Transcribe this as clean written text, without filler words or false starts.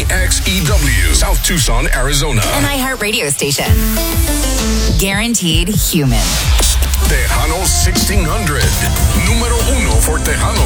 KXEW, South Tucson, Arizona. An iHeart radio station. Guaranteed human. Tejano 1600. Número 1 for Tejanos